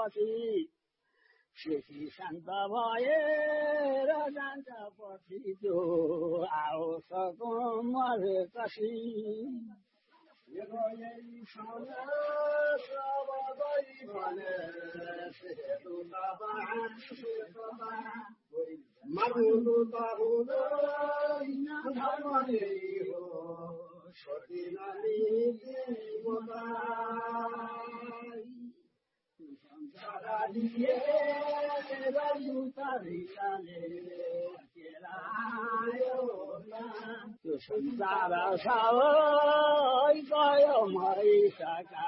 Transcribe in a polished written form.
我是实际上的我也让这不啤酒，熬说多么日子是。一个人上了十八个一盘呢，谁都打饭，谁都打饭，马路都打不了，那他妈的以后说的那里的我在。沙拉里耶，拉鲁达里沙嘞，杰拉哟拉，就是沙拉沙哦，一个哟么一沙嘎。